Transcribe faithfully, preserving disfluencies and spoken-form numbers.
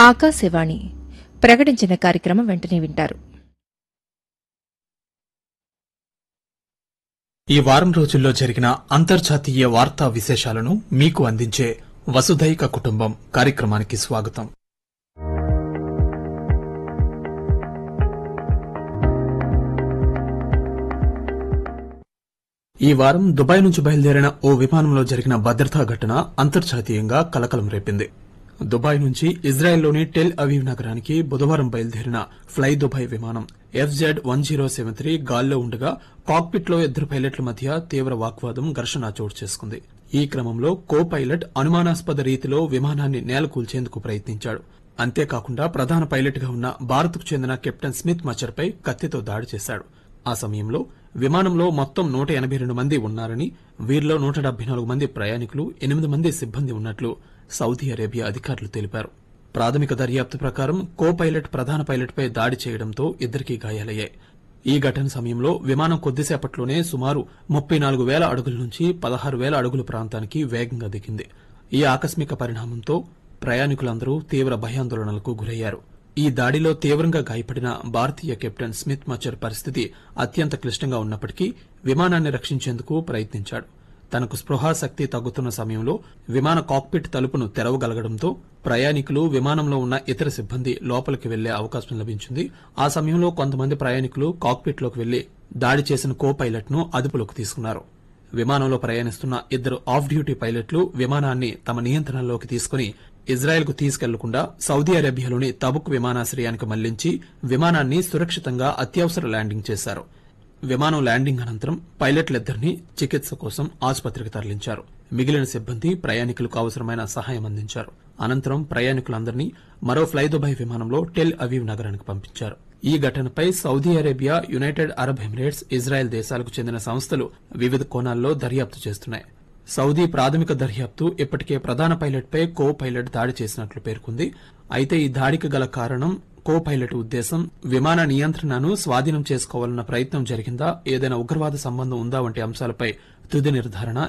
ఆకాశవాణి ప్రకటించిన కార్యక్రమం వెంటనే వింటారు. ఈ వారం రోజుల్లో జరిగిన అంతర్జాతీయ వార్తా విశేషాలను మీకు అందించే వసుధైక కుటుంబం కార్యక్రమానికి స్వాగతం. ఈ వారం దుబాయ్ నుంచి బయలుదేరిన ఓ విమానంలో జరిగిన భద్రతా ఘటన అంతర్జాతీయంగా కలకలం రేపింది. దుబాయ్ నుంచి ఇజ్రాయెల్లోని టెల్ అవీవ్ నగరానికి బుధవారం బయలుదేరిన ఫ్లై దుబాయ్ విమానం F Z one zero seven three గాల్లో ఉండగా కాక్పిట్ లో ఇద్దరు పైలట్ల మధ్య తీవ్ర వాగ్వాదం, ఘర్షణ చోటు చేసుకుంది. ఈ క్రమంలో కో పైలట్ అనుమానాస్పద రీతిలో విమానాన్ని నేలకూల్చేందుకు ప్రయత్నించాడు. అంతేకాకుండా ప్రధాన పైలట్ గా ఉన్న భారత్కు చెందిన కెప్టెన్ స్మిత్ మచర్పై కత్తితో దాడి చేశాడు. ఆ సమయంలో విమానంలో మొత్తం నూట ఎనబై రెండు మంది ఉన్నారని, వీరిలో నూట డెబ్బై నాలుగు మంది ప్రయాణికులు, ఎనిమిది మంది సిబ్బంది ఉన్నట్లు సౌదీ అరేబియా అధికారులు తెలిపారు. ప్రాథమిక దర్యాప్తు ప్రకారం కో పైలట్ ప్రధాన పైలట్పై దాడి చేయడంతో ఇద్దరికీ గాయాలయ్యాయి. ఈ ఘటన సమయంలో విమానం కొద్దిసేపట్లోనే సుమారు ముప్పై నాలుగు వేల అడుగుల నుంచి పదహారు వేల అడుగుల ప్రాంతానికి వేగంగా దిగింది. ఈ ఆకస్మిక పరిణామంతో ప్రయాణికులందరూ తీవ్ర భయాందోళనలకు గురయ్యారు. ఈ దాడిలో తీవ్రంగా గాయపడిన భారతీయ కెప్టెన్ స్మిత్ మచర్ పరిస్థితి అత్యంత క్లిష్టంగా ఉన్నప్పటికీ విమానాన్ని రక్షించేందుకు ప్రయత్నించాడు. తనకు స్పృహాశక్తి తగ్గుతున్న సమయంలో విమాన కాక్పిట్ తలుపును తెరవగలగడంతో ప్రయాణికులు, విమానంలో ఉన్న ఇతర సిబ్బంది లోపలికి వెళ్లే అవకాశం లభించింది. ఆ సమయంలో కొంతమంది ప్రయాణికులు కాక్పిట్లోకి వెళ్లి దాడి చేసిన కో పైలట్ ను అదుపులోకి తీసుకున్నారు. విమానంలో ప్రయాణిస్తున్న ఇద్దరు ఆఫ్ డ్యూటీ పైలట్లు విమానాన్ని తమ నియంత్రణలోకి తీసుకుని ఇజ్రాయెల్ కు తీసుకెళ్లకుండా సౌదీ అరేబియాలోని తబుక్ విమానాశ్రయానికి మళ్లించి విమానాన్ని సురక్షితంగా అత్యవసర ల్యాండింగ్ చేశారు. విమానం ల్యాండింగ్ అనంతరం పైలట్లిద్దరినీ చికిత్స కోసం ఆసుపత్రికి తరలించారు. మిగిలిన సిబ్బంది ప్రయాణికులకు అవసరమైన సహాయం అందించారు. అనంతరం ప్రయాణికులందరినీ మరో ఫ్లై దుబాయ్ విమానంలో టెల్ అవీవ్ నగరానికి పంపించారు. ఈ ఘటనపై Saudi Arabia, United Arab Emirates, Israel దేశాలకు చెందిన సంస్థలు వివిధ కోణాల్లో దర్యాప్తు చేస్తున్నాయి. సౌదీ ప్రాథమిక దర్యాప్తు ఇప్పటికే ప్రధాన పైలట్పై కో పైలట్ దాడి చేసినట్లు పేర్కొంది. అయితే ఈ దాడికి గల కారణం, కో పైలట్ ఉద్దేశం, విమాన నియంత్రణను స్వాధీనం చేసుకోవాలన్న ప్రయత్నం జరిగిందా, ఏదైనా ఉగ్రవాద సంబంధం ఉందా వంటి అంశాలపై తుది నిర్ధారణ